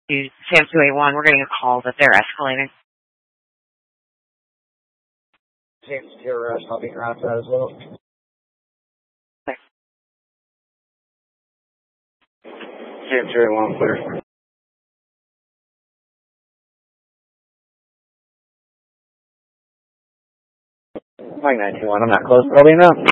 Sam 281, we're getting a call that they're escalating. Sam 2 rush, I'll be around that as well. Okay. Sam 281, clear. Mike 921, I'm not close, probably enough.